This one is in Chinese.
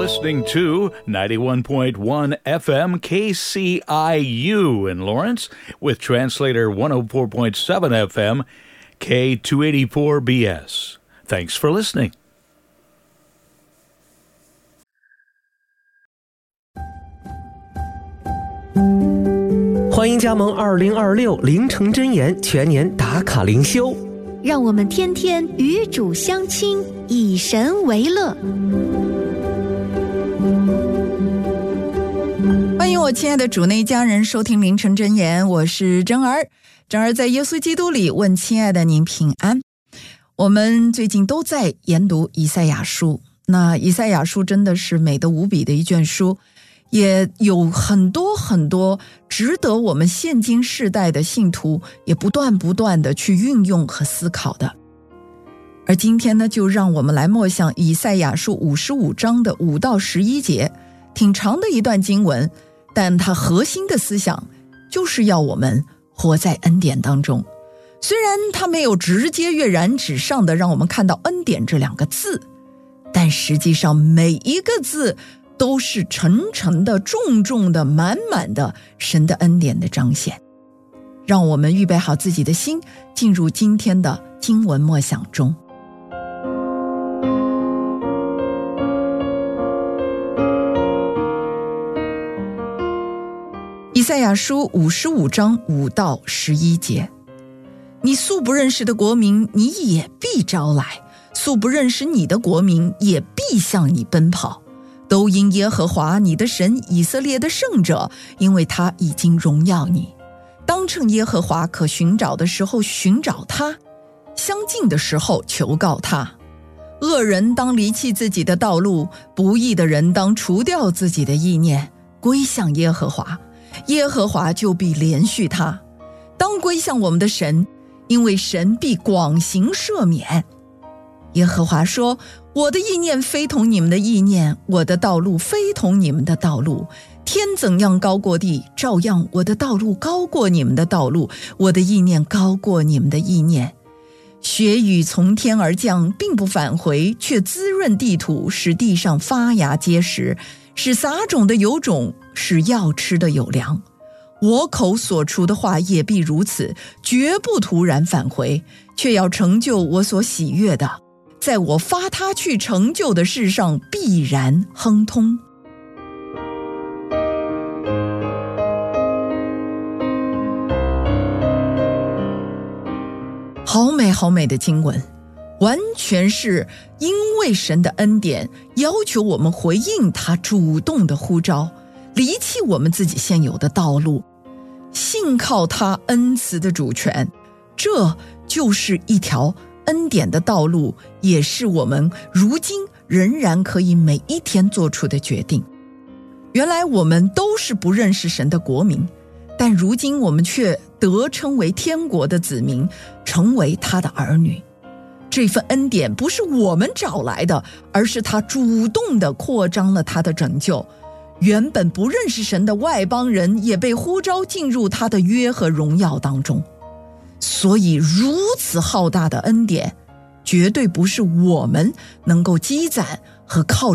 listening to 91.1 FM KCIU in Lawrence with translator 104.7 FM K284BS. Thanks for listening. 欢迎加盟2026灵城真言全年打卡灵修， 让我们天天与主相亲，以神为乐。 欢迎我亲爱的主内家人收听灵城真言，我是真儿。真儿在耶稣基督里问亲爱的您平安。我们最近都在研读以赛亚书，那以赛亚书真的是美得无比的一卷书，也有很多很多值得我们现今世代的信徒也不断的去运用和思考的。而今天呢，就让我们来默想以赛亚书55章的5到11节，挺长的一段经文，但它核心的思想就是要我们活在恩典当中。虽然它没有直接跃然纸上的让我们看到恩典这2个字，但实际上每一个字都是沉沉的、重重的、满满的神的恩典的彰显。让我们预备好自己的心，进入今天的经文默想中。以赛亚书55章5到11节，你素不认识的国民，你也必招来；素不认识你的国民，也必向你奔跑。都因耶和华你的神以色列的圣者，因为他已经荣耀你。当趁耶和华可寻找的时候寻找他，相近的时候求告他。恶人当离弃自己的道路，不义的人当除掉自己的意念，归向耶和华，耶和华就必连续他。当归向我们的神，因为神必广行赦免。耶和华说，我的意念非同你们的意念，我的道路非同你们的道路。天怎样高过地，照样我的道路高过你们的道路，我的意念高过你们的意念。雪雨从天而降，并不返回，却滋润地土，使地上发芽结实，使撒种的有种，使要吃的有粮。我口所出的话也必如此，绝不突然返回，却要成就我所喜悦的，在我发他去成就的事上必然亨通。好美好美的经文，完全是因为神的恩典要求我们回应他主动的呼召，离弃我们自己现有的道路，信靠他恩慈的主权。这就是一条恩典的道路，也是我们如今仍然可以每一天做出的决定。原来我们都是不认识神的国民，但如今我们却得称为天国的子民，成为他的儿女。这份恩典不是我们找来的，而是他主动地扩张了他的拯救。原本不认识神的外邦人也被呼召进入他的约和荣耀当中。所以如此浩大的恩典，绝对不是我们能够积攒和靠